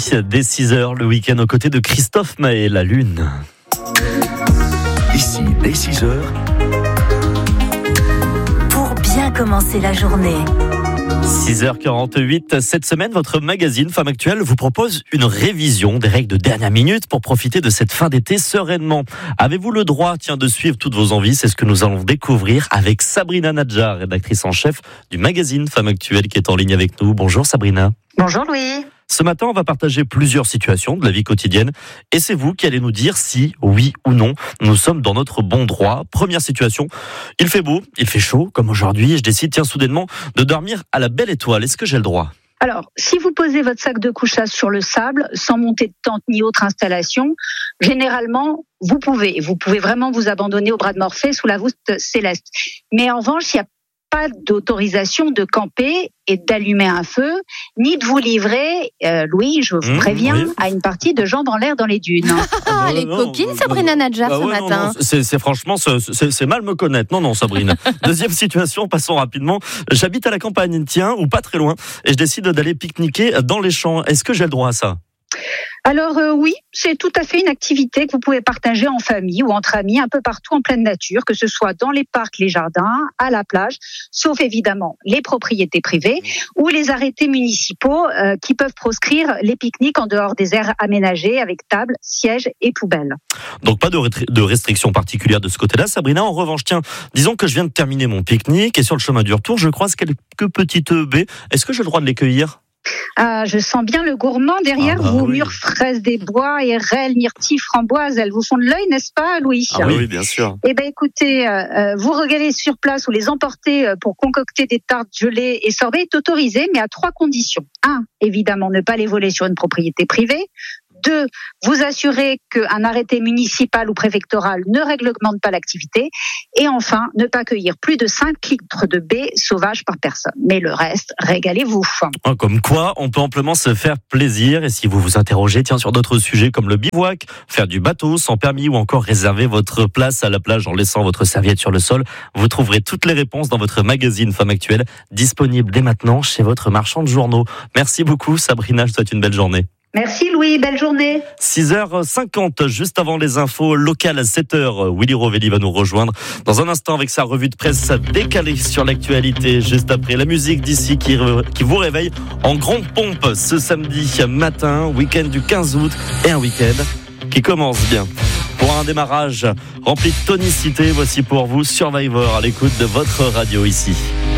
ici dès 6h le week-end aux côtés de Christophe Maé, La Lune. Ici dès 6h. Pour bien commencer la journée. 6h48, cette semaine, votre magazine Femme Actuelle vous propose une révision des règles de dernière minute pour profiter de cette fin d'été sereinement. Avez-vous le droit, de suivre toutes vos envies? C'est ce que nous allons découvrir avec Sabrina Nadjar, rédactrice en chef du magazine Femme Actuelle qui est en ligne avec nous. Bonjour Sabrina. Bonjour Louis. Ce matin, on va partager plusieurs situations de la vie quotidienne et c'est vous qui allez nous dire si, oui ou non, nous sommes dans notre bon droit. Première situation, il fait beau, il fait chaud, comme aujourd'hui, et je décide, soudainement, de dormir à la belle étoile. Est-ce que j'ai le droit ? Alors, si vous posez votre sac de couchage sur le sable, sans monter de tente ni autre installation, généralement, vous pouvez vraiment vous abandonner au bras de Morphée sous la voûte céleste. Mais en revanche, il n'y a pas d'autorisation de camper et d'allumer un feu, ni de vous livrer, Louis, je vous préviens, à une partie de jambes en l'air dans les dunes. Les coquines, Sabrina Nadjar, ce matin. C'est franchement, c'est mal me connaître. Non, Sabrina. Deuxième situation, passons rapidement. J'habite à la campagne, ou pas très loin, et je décide d'aller pique-niquer dans les champs. Est-ce que j'ai le droit à ça ? Alors oui, c'est tout à fait une activité que vous pouvez partager en famille ou entre amis un peu partout en pleine nature, que ce soit dans les parcs, les jardins, à la plage, sauf évidemment les propriétés privées ou les arrêtés municipaux qui peuvent proscrire les pique-niques en dehors des aires aménagées avec tables, sièges et poubelles. Donc pas de restrictions particulières de ce côté-là. Sabrina, en revanche, disons que je viens de terminer mon pique-nique et sur le chemin du retour, je croise quelques petites baies. Est-ce que j'ai le droit de les cueillir ? Ah, je sens bien le gourmand derrière vous. Oui. Mûres, fraises des bois, érelles, myrtilles, framboises, elles vous font de l'œil, n'est-ce pas, Louis ? Oui, bien sûr. Eh bien, écoutez, vous regalez sur place ou les emporter pour concocter des tartes gelées et sorbets est autorisé, mais à 3 conditions. 1, évidemment, ne pas les voler sur une propriété privée. 2, vous assurer qu'un arrêté municipal ou préfectoral ne réglemente pas l'activité. Et enfin, ne pas cueillir plus de 5 litres de baies sauvages par personne. Mais le reste, régalez-vous. Comme quoi, on peut amplement se faire plaisir. Et si vous vous interrogez sur d'autres sujets comme le bivouac, faire du bateau sans permis ou encore réserver votre place à la plage en laissant votre serviette sur le sol, vous trouverez toutes les réponses dans votre magazine Femme Actuelle, disponible dès maintenant chez votre marchand de journaux. Merci beaucoup Sabrina, je vous souhaite une belle journée. Merci Louis, belle journée. 6h50, juste avant les infos locales à 7h, Willy Rovelli va nous rejoindre dans un instant avec sa revue de presse décalée sur l'actualité. Juste après la musique d'ici qui vous réveille en grande pompe ce samedi matin, week-end du 15 août et un week-end qui commence bien. Pour un démarrage rempli de tonicité, voici pour vous Survivor à l'écoute de votre radio ici.